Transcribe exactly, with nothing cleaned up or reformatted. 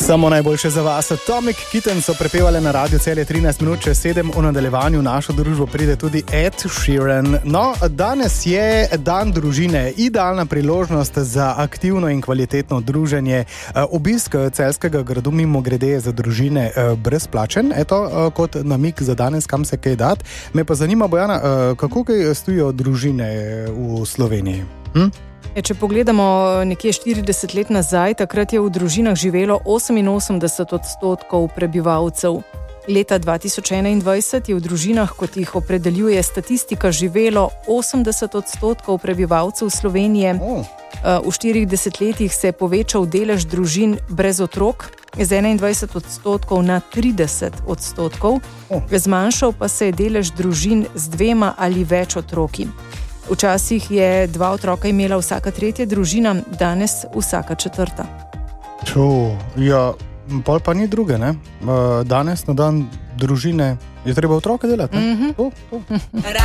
Samo najboljše za vas. Atomic Kitten so prepevali na Radio Celje trinajst minut čez sedem. V nadaljevanju v našo družbo pride tudi Ed Sheeran. No, danes je dan družine. Idealna priložnost za aktivno in kvalitetno druženje. Obisk Celjskega gradu mimo grede je za družine brezplačen. Eto, kot namik za danes, kam se kaj dati. Me pa zanima, Bojana, kako kaj stojijo družine v Sloveniji? Hm? Če pogledamo nekje štirideset let nazaj, takrat je v družinah živelo oseminosemdeset odstotkov prebivalcev. Leta dva tisoč enaindvajset je v družinah, kot jih opredeljuje statistika, živelo osemdeset odstotkov prebivalcev Slovenije. V štirih desetletjih se je povečal delež družin brez otrok z enaindvajset odstotkov na trideset odstotkov, zmanjšal pa se je delež družin z dvema ali več otroki. Včasih je dva otroka imela vsaka tretja družina, danes vsaka četrta. Ču, ja, pol pa ni druge, ne? Danes na dan družine je treba otroke delati, ne? Mm-hmm. To, to.